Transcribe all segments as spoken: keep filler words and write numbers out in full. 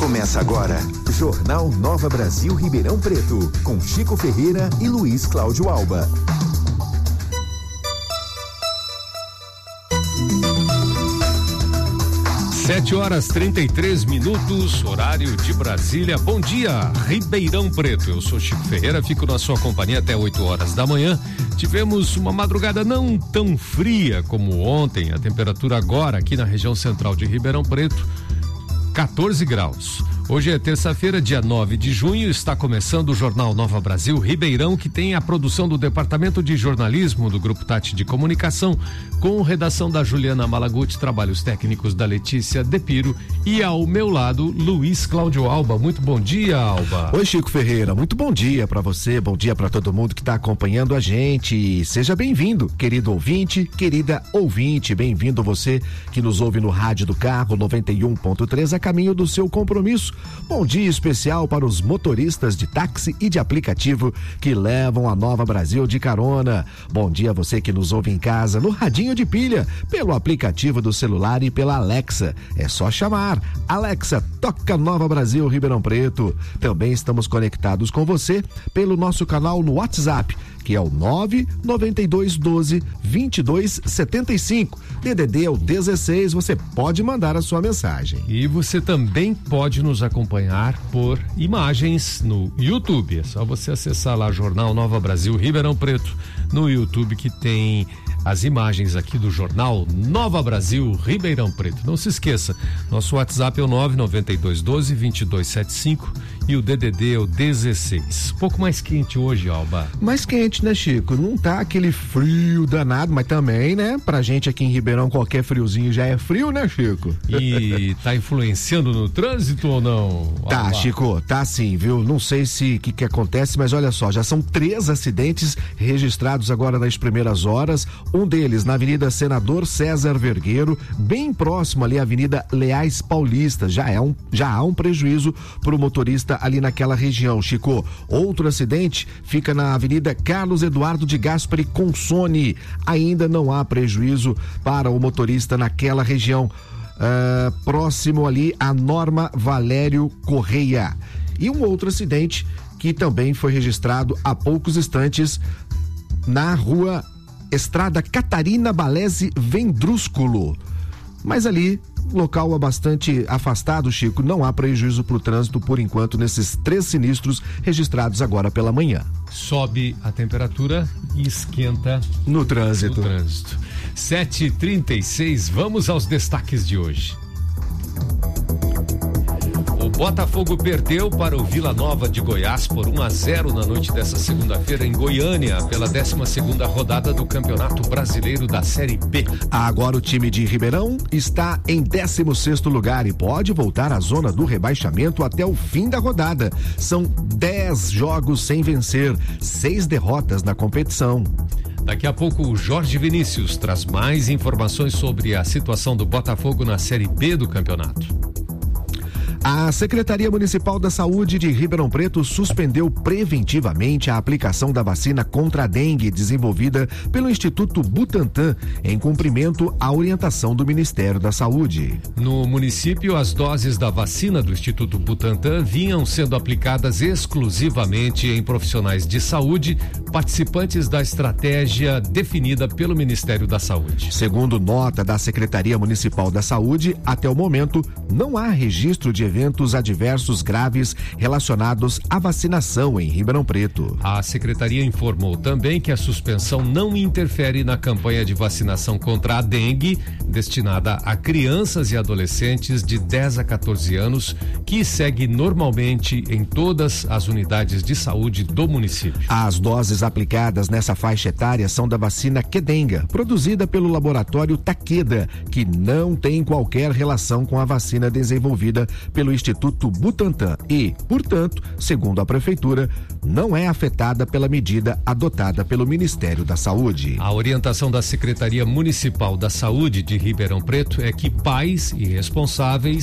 Começa agora, Jornal Nova Brasil Ribeirão Preto, com Chico Ferreira e Luiz Cláudio Alba. Sete horas trinta e três minutos, horário de Brasília. Bom dia, Ribeirão Preto. Eu sou Chico Ferreira, fico na sua companhia até oito horas da manhã. Tivemos uma madrugada não tão fria como ontem. A temperatura agora aqui na região central de Ribeirão Preto, quatorze graus. Hoje é terça-feira, dia nove de junho, está começando o Jornal Nova Brasil Ribeirão, que tem a produção do Departamento de Jornalismo do Grupo Tati de Comunicação, com redação da Juliana Malaguti, trabalhos técnicos da Letícia Depiro e ao meu lado, Luiz Cláudio Alba. Muito bom dia, Alba. Oi, Chico Ferreira, muito bom dia para você, bom dia para todo mundo que está acompanhando a gente. Seja bem-vindo, querido ouvinte, querida ouvinte, bem-vindo você que nos ouve no rádio do carro noventa e um ponto três, a caminho do seu compromisso. Bom dia especial para os motoristas de táxi e de aplicativo que levam a Nova Brasil de carona. Bom dia a você que nos ouve em casa, no radinho de pilha, pelo aplicativo do celular e pela Alexa. É só chamar. Alexa, toca Nova Brasil Ribeirão Preto. Também estamos conectados com você pelo nosso canal no WhatsApp, que é o nove nove dois um dois, dois dois sete cinco. D D D é o dezesseis, você pode mandar a sua mensagem. E você também pode nos acompanhar por imagens no YouTube. É só você acessar lá Jornal Nova Brasil Ribeirão Preto no YouTube, que tem as imagens aqui do Jornal Nova Brasil Ribeirão Preto. Não se esqueça, nosso WhatsApp é o nove nove dois um dois, dois dois sete cinco e o D D D é o dezesseis. Um pouco mais quente hoje, Alba. Mais quente, né, Chico? Não tá aquele frio danado, mas também, né? Pra gente aqui em Ribeirão, qualquer friozinho já é frio, né, Chico? E tá influenciando no trânsito ou não? Tá, Alba. Chico, tá sim, viu? Não sei se o que que acontece, mas olha só, já são três acidentes registrados agora nas primeiras horas. Um deles na Avenida Senador César Vergueiro, bem próximo ali à Avenida Leais Paulista. Já é um, já há um prejuízo pro motorista ali naquela região, Chico. Outro acidente fica na Avenida Carlos Eduardo de Gaspari Consone. Ainda não há prejuízo para o motorista naquela região. Uh, próximo ali a Norma Valério Correia. E um outro acidente que também foi registrado há poucos instantes na rua Estrada Catarina Balese Vendrúsculo. Mas ali, local bastante afastado, Chico, não há prejuízo para o trânsito por enquanto nesses três sinistros registrados agora pela manhã. Sobe a temperatura e esquenta no trânsito. No trânsito. sete e trinta e seis, vamos aos destaques de hoje. O Botafogo perdeu para o Vila Nova de Goiás por um a zero na noite dessa segunda-feira em Goiânia, pela décima segunda rodada do Campeonato Brasileiro da Série B. Agora o time de Ribeirão está em décimo sexto lugar e pode voltar à zona do rebaixamento até o fim da rodada. São dez jogos sem vencer, seis derrotas na competição. Daqui a pouco o Jorge Vinícius traz mais informações sobre a situação do Botafogo na Série B do campeonato. A Secretaria Municipal da Saúde de Ribeirão Preto suspendeu preventivamente a aplicação da vacina contra a dengue desenvolvida pelo Instituto Butantan, em cumprimento à orientação do Ministério da Saúde. No município, as doses da vacina do Instituto Butantan vinham sendo aplicadas exclusivamente em profissionais de saúde, participantes da estratégia definida pelo Ministério da Saúde. Segundo nota da Secretaria Municipal da Saúde, até o momento não há registro de eventos adversos graves relacionados à vacinação em Ribeirão Preto. A secretaria informou também que a suspensão não interfere na campanha de vacinação contra a dengue, destinada a crianças e adolescentes de dez a quatorze anos, que segue normalmente em todas as unidades de saúde do município. As doses aplicadas nessa faixa etária são da vacina Qdenga, produzida pelo laboratório Takeda, que não tem qualquer relação com a vacina desenvolvida pelo Instituto Butantan e, portanto, segundo a Prefeitura, não é afetada pela medida adotada pelo Ministério da Saúde. A orientação da Secretaria Municipal da Saúde de Ribeirão Preto é que pais e responsáveis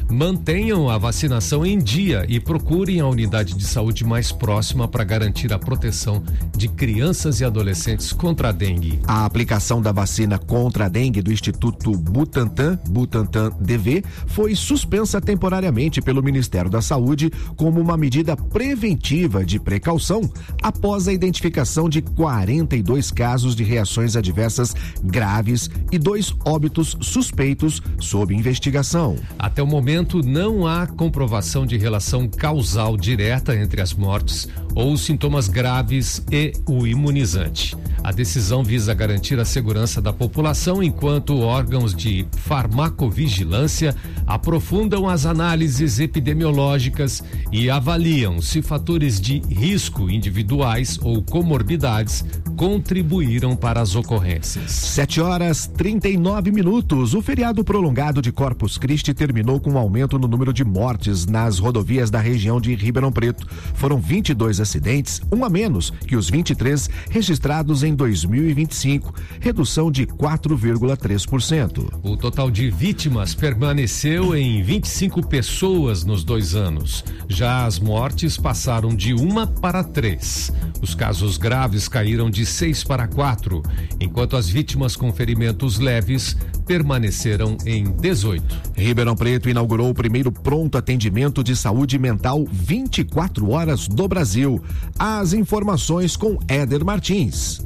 Mantenham a vacinação em dia e procurem a unidade de saúde mais próxima para garantir a proteção de crianças e adolescentes contra a dengue. A aplicação da vacina contra a dengue do Instituto Butantan, Butantan D V, foi suspensa temporariamente pelo Ministério da Saúde como uma medida preventiva de precaução após a identificação de quarenta e dois casos de reações adversas graves e dois óbitos suspeitos sob investigação. Até o momento, não há comprovação de relação causal direta entre as mortes ou sintomas graves e o imunizante. A decisão visa garantir a segurança da população enquanto órgãos de farmacovigilância aprofundam as análises epidemiológicas e avaliam se fatores de risco individuais ou comorbidades contribuíram para as ocorrências. Sete horas trinta e nove minutos. O feriado prolongado de Corpus Christi terminou com um aumento no número de mortes nas rodovias da região de Ribeirão Preto. Foram vinte e dois acidentes, um a menos que os vinte e três registrados em dois mil e vinte e cinco, redução de quatro vírgula três por cento. O total de vítimas permaneceu em vinte e cinco pessoas nos dois anos. Já as mortes passaram de uma para três. Os casos graves caíram de seis para quatro, enquanto as vítimas com ferimentos leves permaneceram em dezoito. Ribeirão Preto inaugurou o primeiro pronto atendimento de saúde mental vinte e quatro horas do Brasil. As informações com Éder Martins.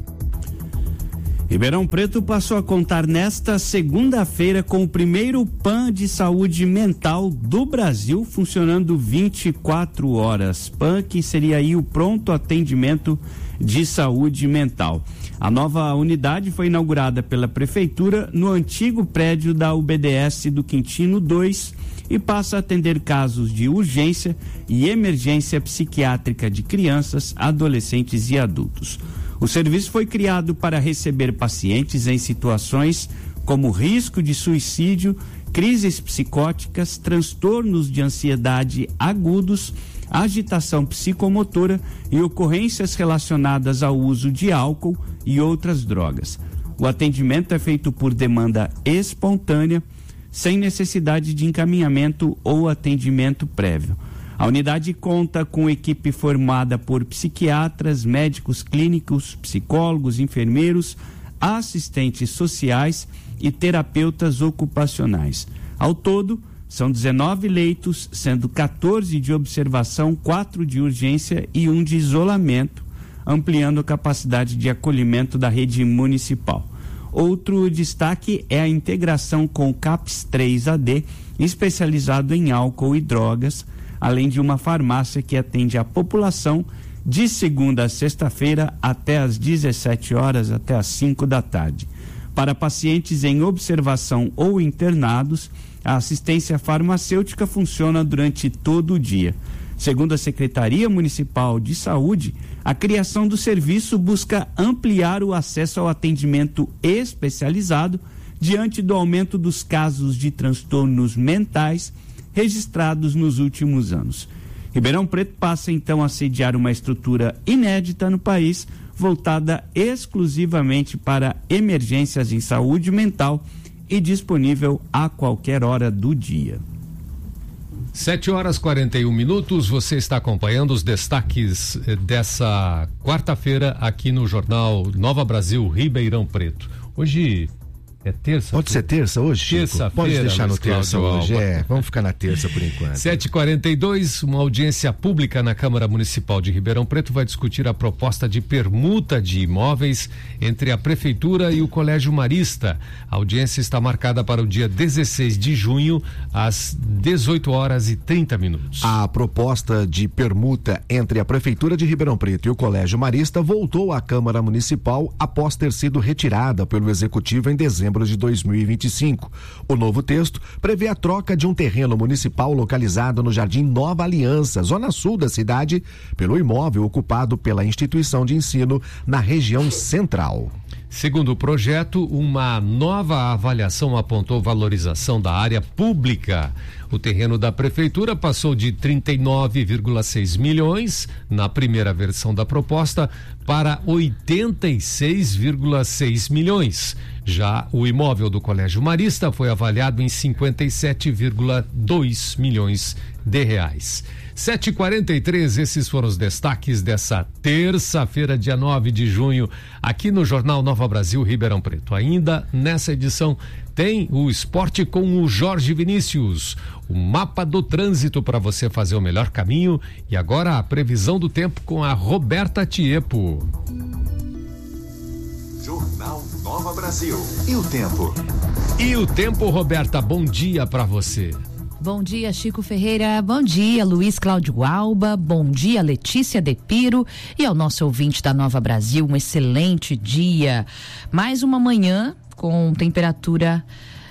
Ribeirão Preto passou a contar nesta segunda-feira com o primeiro P A N de saúde mental do Brasil, funcionando vinte e quatro horas. P A N que seria aí o pronto atendimento de saúde mental. A nova unidade foi inaugurada pela Prefeitura no antigo prédio da U B D S do Quintino dois e passa a atender casos de urgência e emergência psiquiátrica de crianças, adolescentes e adultos. O serviço foi criado para receber pacientes em situações como risco de suicídio, crises psicóticas, transtornos de ansiedade agudos, agitação psicomotora e ocorrências relacionadas ao uso de álcool e outras drogas. O atendimento é feito por demanda espontânea, sem necessidade de encaminhamento ou atendimento prévio. A unidade conta com equipe formada por psiquiatras, médicos clínicos, psicólogos, enfermeiros, assistentes sociais e terapeutas ocupacionais. Ao todo, são dezenove leitos, sendo quatorze de observação, quatro de urgência e um de isolamento, ampliando a capacidade de acolhimento da rede municipal. Outro destaque é a integração com o CAPS três A D, especializado em álcool e drogas, além de uma farmácia que atende a população de segunda a sexta-feira até às dezessete horas até às cinco da tarde. Para pacientes em observação ou internados, a assistência farmacêutica funciona durante todo o dia. Segundo a Secretaria Municipal de Saúde, a criação do serviço busca ampliar o acesso ao atendimento especializado diante do aumento dos casos de transtornos mentais registrados nos últimos anos. Ribeirão Preto passa então a sediar uma estrutura inédita no país, voltada exclusivamente para emergências em saúde mental e disponível a qualquer hora do dia. Sete horas e quarenta e um minutos, você está acompanhando os destaques dessa quarta-feira aqui no Jornal Nova Brasil Ribeirão Preto. Hoje é terça? Pode ser terça hoje, Chico? Terça-feira. Pode deixar no Luiz terça Cláudio hoje, Alba. é. Vamos ficar na terça por enquanto. sete e quarenta e dois, uma audiência pública na Câmara Municipal de Ribeirão Preto vai discutir a proposta de permuta de imóveis entre a Prefeitura e o Colégio Marista. A audiência está marcada para o dia dezesseis de junho, às dezoito horas e trinta minutos. A proposta de permuta entre a Prefeitura de Ribeirão Preto e o Colégio Marista voltou à Câmara Municipal após ter sido retirada pelo Executivo em dezembro de dois mil e vinte e cinco. O novo texto prevê a troca de um terreno municipal localizado no Jardim Nova Aliança, zona sul da cidade, pelo imóvel ocupado pela instituição de ensino na região central. Segundo o projeto, uma nova avaliação apontou valorização da área pública. O terreno da prefeitura passou de trinta e nove vírgula seis milhões na primeira versão da proposta para oitenta e seis vírgula seis milhões. Já o imóvel do Colégio Marista foi avaliado em cinquenta e sete vírgula dois milhões de reais. sete e quarenta e três, esses foram os destaques dessa terça-feira, dia nove de junho, aqui no Jornal Nova Brasil Ribeirão Preto. Ainda nessa edição tem o esporte com o Jorge Vinícius, o mapa do trânsito para você fazer o melhor caminho, e agora a previsão do tempo com a Roberta Tiepo. Jornal Nova Brasil. E o tempo? E o tempo, Roberta, bom dia para você. Bom dia, Chico Ferreira. Bom dia, Luiz Cláudio Alba. Bom dia, Letícia Depiro. E ao nosso ouvinte da Nova Brasil, um excelente dia. Mais uma manhã com temperatura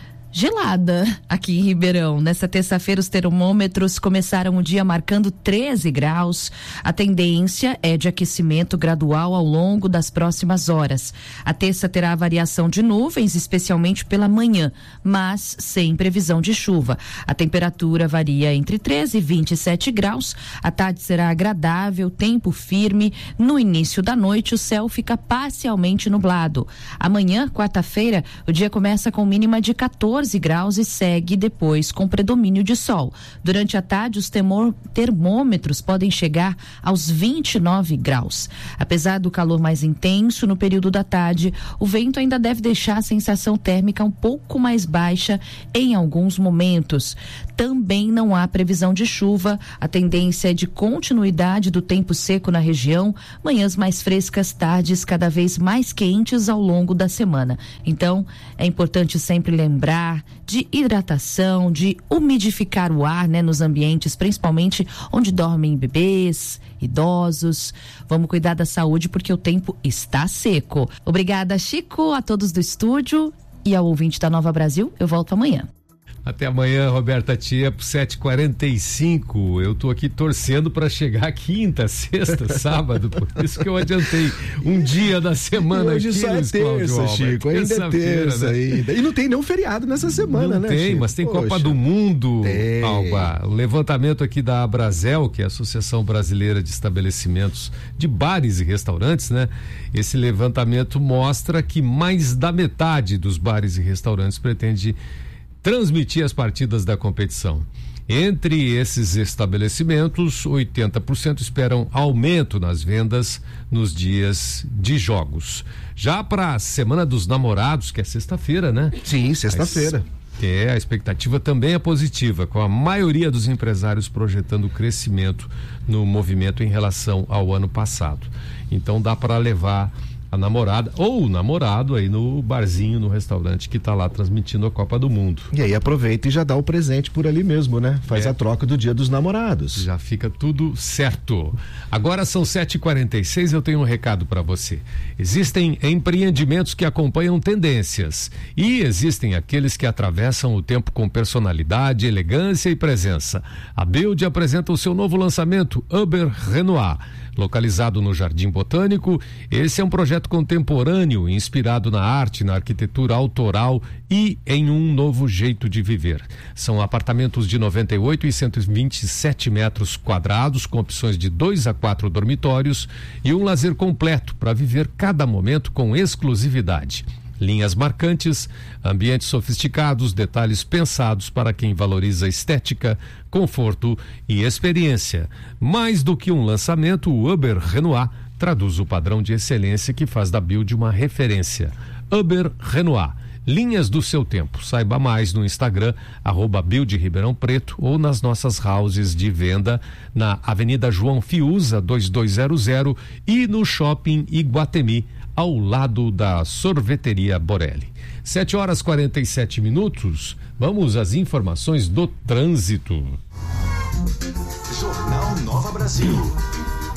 gelada aqui em Ribeirão. Nesta terça-feira, os termômetros começaram o dia marcando treze graus. A tendência é de aquecimento gradual ao longo das próximas horas. A terça terá variação de nuvens, especialmente pela manhã, mas sem previsão de chuva. A temperatura varia entre treze e vinte e sete graus. A tarde será agradável, tempo firme. No início da noite, o céu fica parcialmente nublado. Amanhã, quarta-feira, o dia começa com mínima de quatorze graus e segue depois com predomínio de sol. Durante a tarde, os temor, termômetros podem chegar aos vinte e nove graus. Apesar do calor mais intenso no período da tarde, o vento ainda deve deixar a sensação térmica um pouco mais baixa em alguns momentos. Também não há previsão de chuva. A tendência é de continuidade do tempo seco na região, manhãs mais frescas, tardes cada vez mais quentes ao longo da semana. Então, é importante sempre lembrar de hidratação, de umidificar o ar, né, nos ambientes, principalmente onde dormem bebês, idosos. Vamos cuidar da saúde porque o tempo está seco. Obrigada, Chico, a todos do estúdio e ao ouvinte da Nova Brasil. Eu volto amanhã. Até amanhã, Roberta Tiepo, sete e quarenta e cinco. Eu tô aqui torcendo para chegar quinta, sexta, sábado, por isso que eu adiantei um dia da semana. Hoje aqui, só é terça, Chico, ainda é terça, né? ainda. E não tem nenhum feriado nessa semana, não né? Não tem, Chico? mas tem Poxa. Copa do Mundo, tem. Alba. O levantamento aqui da Abrazel, que é a Associação Brasileira de Estabelecimentos de Bares e Restaurantes, né? Esse levantamento mostra que mais da metade dos bares e restaurantes pretende transmitir as partidas da competição. Entre esses estabelecimentos, oitenta por cento esperam aumento nas vendas nos dias de jogos. Já para a Semana dos Namorados, que é sexta-feira, né? Sim, sexta-feira. É, a expectativa também é positiva, com a maioria dos empresários projetando crescimento no movimento em relação ao ano passado. Então dá para levar a namorada ou o namorado aí no barzinho, no restaurante que tá lá transmitindo a Copa do Mundo. E aí aproveita e já dá o presente por ali mesmo, né? Faz é. a troca do Dia dos Namorados. Já fica tudo certo. Agora são sete e quarenta e seis, eu tenho um recado para você. Existem empreendimentos que acompanham tendências e existem aqueles que atravessam o tempo com personalidade, elegância e presença. A Build apresenta o seu novo lançamento, Uber Renoir. Localizado no Jardim Botânico, esse é um projeto contemporâneo inspirado na arte, na arquitetura autoral e em um novo jeito de viver. São apartamentos de noventa e oito e cento e vinte e sete metros quadrados, com opções de dois a quatro dormitórios e um lazer completo para viver cada momento com exclusividade. Linhas marcantes, ambientes sofisticados, detalhes pensados para quem valoriza estética, conforto e experiência. Mais do que um lançamento, o Uber Renoir traduz o padrão de excelência que faz da Build uma referência. Uber Renoir, linhas do seu tempo. Saiba mais no Instagram, arroba Build Ribeirão Preto, ou nas nossas houses de venda na Avenida João Fiuza, dois dois zero zero, e no Shopping Iguatemi, ao lado da Sorveteria Borelli. sete horas e quarenta e sete minutos. Vamos às informações do trânsito. Jornal Nova Brasil.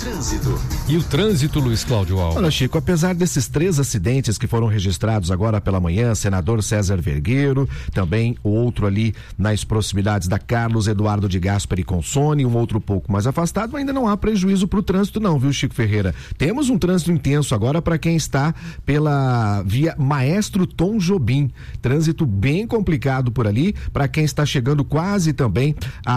Trânsito. E o trânsito, Luiz Cláudio Alves? Olha, Chico, apesar desses três acidentes que foram registrados agora pela manhã, senador César Vergueiro, também o outro ali nas proximidades da Carlos Eduardo de Gasperi Consone, um outro pouco mais afastado, ainda não há prejuízo para o trânsito não, viu, Chico Ferreira? Temos um trânsito intenso agora para quem está pela via Maestro Tom Jobim, trânsito bem complicado por ali, para quem está chegando quase também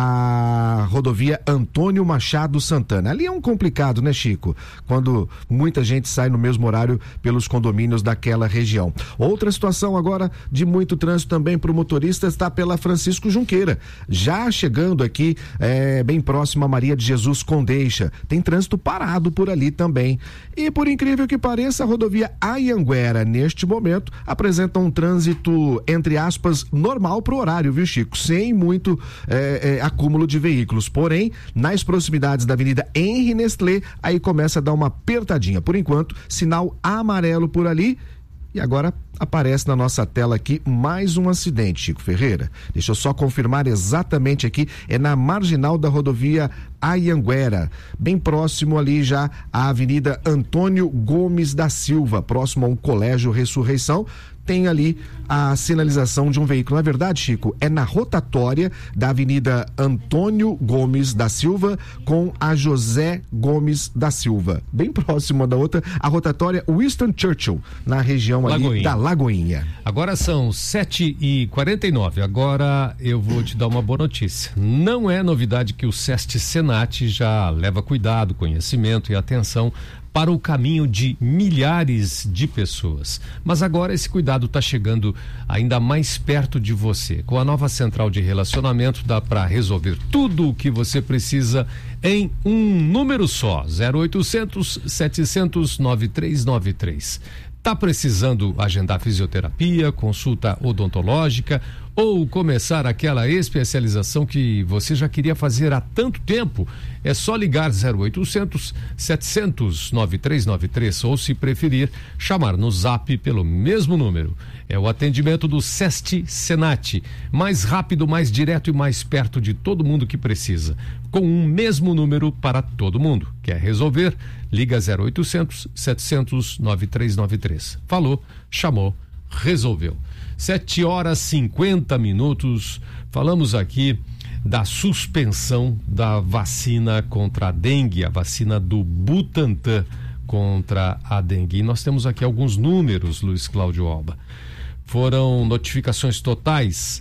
a rodovia Antônio Machado Santana. Ali é um complicado, né, Chico? Quando muita gente sai no mesmo horário pelos condomínios daquela região. Outra situação agora de muito trânsito também para o motorista está pela Francisco Junqueira, já chegando aqui é, bem próximo a Maria de Jesus Condeixa. Tem trânsito parado por ali também. E por incrível que pareça, a rodovia Anhanguera, neste momento, apresenta um trânsito, entre aspas, normal para o horário, viu, Chico? Sem muito é, é, acúmulo de veículos. Porém, nas proximidades da Avenida Henri Nestlé, aí começa a dar uma apertadinha. Por enquanto, sinal amarelo por ali. E agora aparece na nossa tela aqui mais um acidente, Chico Ferreira. Deixa eu só confirmar exatamente aqui, é na marginal da rodovia Anhanguera, bem próximo ali já à Avenida Antônio Gomes da Silva, próximo a um colégio Ressurreição. Tem ali a sinalização de um veículo. Na verdade, Chico, é na rotatória da Avenida Antônio Gomes da Silva com a José Gomes da Silva, bem próxima da outra, a rotatória Winston Churchill, na região ali Lagoinha. da Lagoinha. Agora são sete e quarenta e nove. Agora eu vou te dar uma boa notícia. Não é novidade que o SEST Senat já leva cuidado, conhecimento e atenção para o caminho de milhares de pessoas. Mas agora esse cuidado está chegando ainda mais perto de você. Com a nova central de relacionamento, dá para resolver tudo o que você precisa em um número só. zero oitocentos, setecentos, noventa e três noventa e três. Tá precisando agendar fisioterapia, consulta odontológica ou começar aquela especialização que você já queria fazer há tanto tempo? É só ligar zero oitocentos, setecentos, noventa e três noventa e três ou, se preferir, chamar no Zap pelo mesmo número. É o atendimento do SEST Senat, mais rápido, mais direto e mais perto de todo mundo que precisa, com um mesmo número para todo mundo. Quer resolver? Liga zero oitocentos, setecentos, noventa e três noventa e três. Falou, chamou, resolveu. Sete horas e cinquenta minutos. Falamos aqui da suspensão da vacina contra a dengue, a vacina do Butantan contra a dengue. E nós temos aqui alguns números, Luiz Cláudio Alba. Foram notificações totais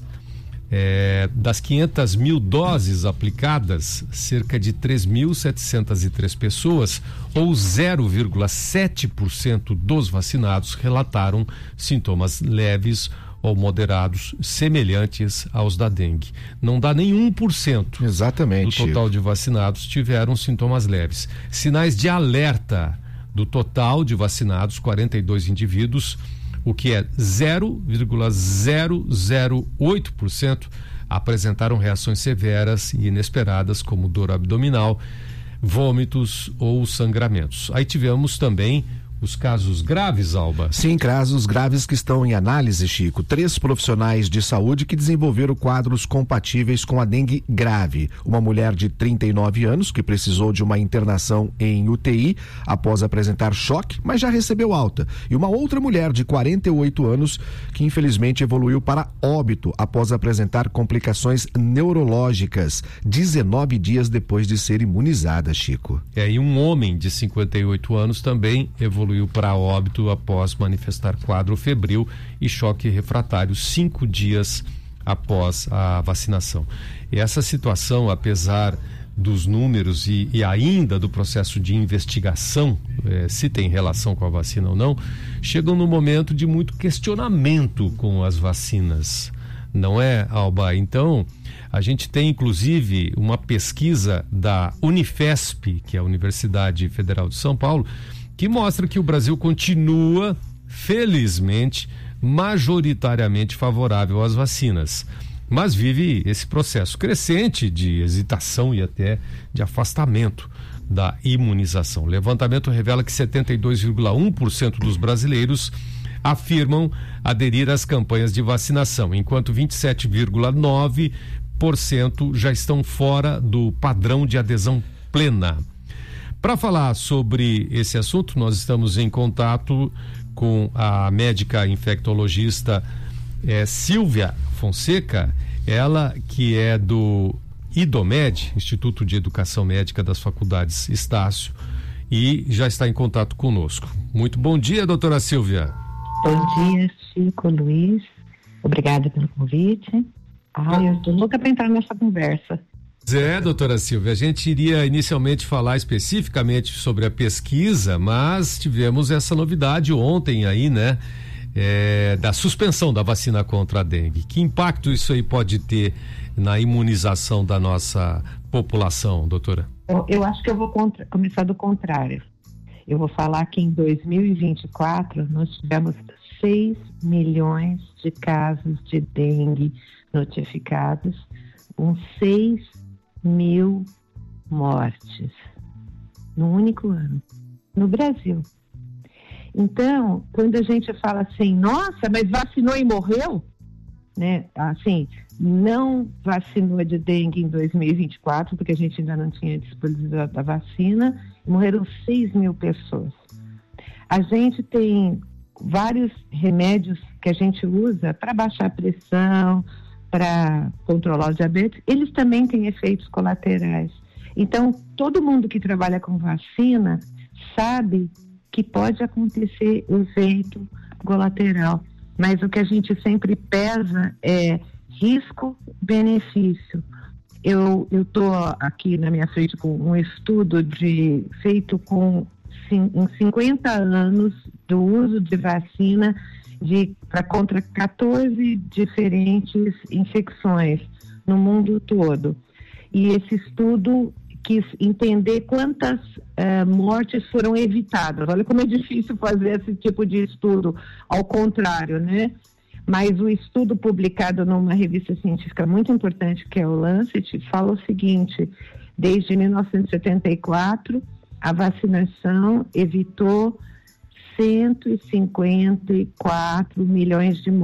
é, das quinhentas mil doses aplicadas, cerca de três mil setecentas e três pessoas, ou zero vírgula sete por cento dos vacinados relataram sintomas leves ou moderados semelhantes aos da dengue. Não dá nem um por cento Exatamente, do total Chico. de vacinados tiveram sintomas leves. Sinais de alerta: do total de vacinados, quarenta e dois indivíduos, o que é zero vírgula zero zero oito por cento, apresentaram reações severas e inesperadas, como dor abdominal, vômitos ou sangramentos. Aí tivemos também os casos graves, Alba. Sim, casos graves que estão em análise, Chico. Três profissionais de saúde que desenvolveram quadros compatíveis com a dengue grave. Uma mulher de trinta e nove anos que precisou de uma internação em U T I após apresentar choque, mas já recebeu alta. E uma outra mulher de quarenta e oito anos que infelizmente evoluiu para óbito após apresentar complicações neurológicas, dezenove dias depois de ser imunizada, Chico. É, e um homem de cinquenta e oito anos também evoluiu para óbito após manifestar quadro febril e choque refratário cinco dias após a vacinação. E essa situação, apesar dos números e, e ainda do processo de investigação, eh, se tem relação com a vacina ou não, chegam no momento de muito questionamento com as vacinas. Não é, Alba? Então, a gente tem inclusive uma pesquisa da Unifesp, que é a Universidade Federal de São Paulo, que mostra que o Brasil continua, felizmente, majoritariamente favorável às vacinas, mas vive esse processo crescente de hesitação e até de afastamento da imunização. O levantamento revela que setenta e dois vírgula um por cento dos brasileiros afirmam aderir às campanhas de vacinação, enquanto vinte e sete vírgula nove por cento já estão fora do padrão de adesão plena. Para falar sobre esse assunto, nós estamos em contato com a médica infectologista é, Silvia Fonseca, ela que é do IDOMED, Instituto de Educação Médica das Faculdades Estácio, e já está em contato conosco. Muito bom dia, doutora Silvia. Bom dia, Chico, Luiz. Obrigada pelo convite. Ah, eu estou louca para entrar nessa conversa. É, doutora Silvia, a gente iria inicialmente falar especificamente sobre a pesquisa, mas tivemos essa novidade ontem aí, né? É, da suspensão da vacina contra a dengue. Que impacto isso aí pode ter na imunização da nossa população, doutora? Eu, eu acho que eu vou contra, começar do contrário. Eu vou falar que em dois mil e vinte e quatro nós tivemos seis milhões de casos de dengue notificados, com seis mil mortes no único ano, no Brasil. Então, quando a gente fala assim, nossa, mas vacinou e morreu, né? Assim, não vacinou de dengue em dois mil e vinte e quatro, porque a gente ainda não tinha disponibilidade da vacina, morreram seis mil pessoas. A gente tem vários remédios que a gente usa para baixar a pressão, para controlar o diabetes, eles também têm efeitos colaterais. Então, todo mundo que trabalha com vacina sabe que pode acontecer efeito colateral, mas o que a gente sempre pesa é risco-benefício. Eu eu estou aqui na minha frente com um estudo de, feito com sim, em cinquenta anos do uso de vacina de, pra, contra quatorze diferentes infecções no mundo todo. E esse estudo quis entender quantas uh, mortes foram evitadas. Olha como é difícil fazer esse tipo de estudo, ao contrário, né? Mas o estudo publicado numa revista científica muito importante, que é o Lancet, fala o seguinte: desde mil novecentos e setenta e quatro, a vacinação evitou cento e cinquenta e quatro milhões de mortes.